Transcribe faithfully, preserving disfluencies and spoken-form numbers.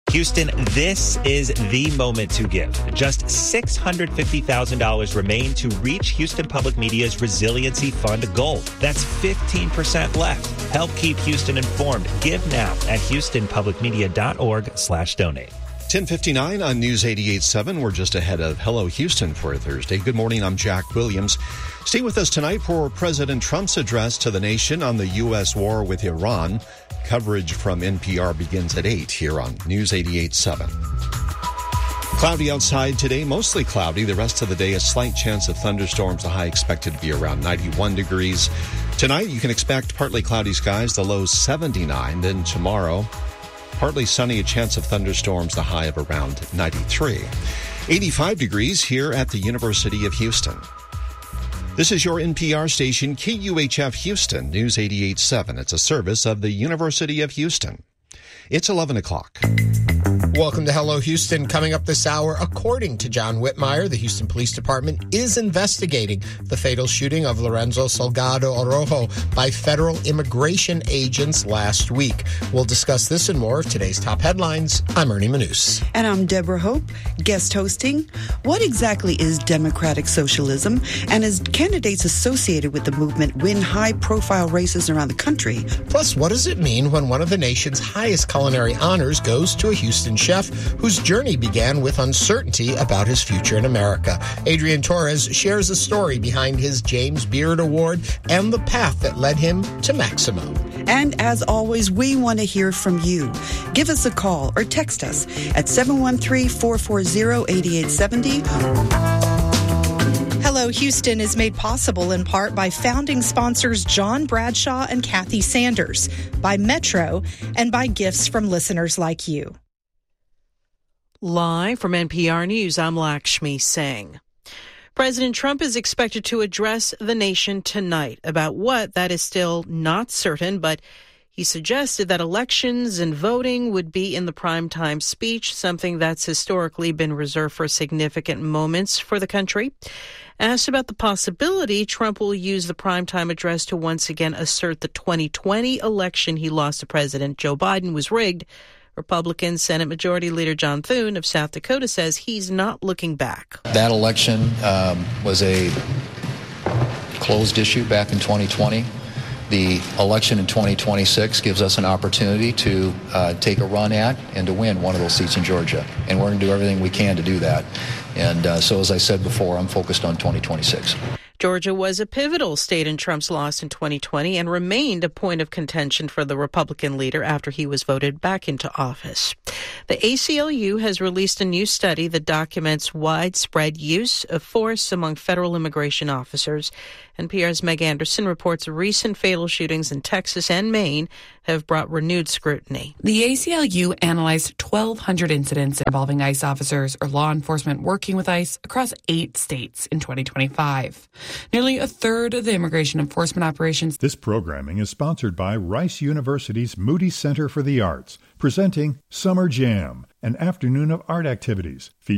Houston, this is the moment to give. Just six hundred fifty thousand dollars remain to reach Houston Public Media's Resiliency Fund goal. That's fifteen percent left. Help keep Houston informed. Give now at houstonpublicmedia.org slash donate. ten fifty-nine on News eighty-eight point seven. We're just ahead of Hello Houston for Thursday. Good morning. I'm Jack Williams. Stay with us tonight for President Trump's address to the nation on the U S war with Iran. Coverage from N P R begins at eight here on News eighty-eight point seven. Cloudy outside today, mostly cloudy. The rest of the day, a slight chance of thunderstorms. The high expected to be around ninety-one degrees. Tonight, you can expect partly cloudy skies, the low seventy-nine. Then tomorrow, partly sunny, a chance of thunderstorms, the high of around ninety-three. eighty-five degrees here at the University of Houston. This is your N P R station, K U H F Houston, News eighty-eight point seven. It's a service of the University of Houston. It's eleven o'clock. Welcome to Hello Houston. Coming up this hour, according to John Whitmire, the Houston Police Department is investigating the fatal shooting of Lorenzo Salgado Orojo by federal immigration agents last week. We'll discuss this and more of today's top headlines. I'm Ernie Manous. And I'm Deborah Hope, guest hosting. What exactly is democratic socialism? And as candidates associated with the movement win high-profile races around the country? Plus, what does it mean when one of the nation's highest culinary honors goes to a Houston chef whose journey began with uncertainty about his future in America? Adrian Torres shares a story behind his James Beard Award and the path that led him to Maximo. And as always, we want to hear from you. Give us a call or text us at seven one three, four four zero, eight eight seven zero. Hello Houston is made possible in part by founding sponsors John Bradshaw and Kathy Sanders, by Metro, and by gifts from listeners like you. Live from N P R News, I'm Lakshmi Singh. President Trump is expected to address the nation tonight. About what, that is still not certain, but he suggested that elections and voting would be in the primetime speech, something that's historically been reserved for significant moments for the country. Asked about the possibility Trump will use the primetime address to once again assert the twenty twenty election he lost to President Joe Biden was rigged, Republican Senate Majority Leader John Thune of South Dakota says he's not looking back. That election um, was a closed issue back in twenty twenty. The election in twenty twenty-six gives us an opportunity to uh, take a run at and to win one of those seats in Georgia. And we're going to do everything we can to do that. And uh, so, as I said before, I'm focused on twenty twenty-six. Georgia was a pivotal state in Trump's loss in twenty twenty and remained a point of contention for the Republican leader after he was voted back into office. The A C L U has released a new study that documents widespread use of force among federal immigration officers. N P R's Meg Anderson reports recent fatal shootings in Texas and Maine have brought renewed scrutiny. The A C L U analyzed twelve hundred incidents involving ICE officers or law enforcement working with ICE across eight states in twenty twenty-five. Nearly a third of the immigration enforcement operations. This programming is sponsored by Rice University's Moody Center for the Arts, presenting Summer Jam, an afternoon of art activities.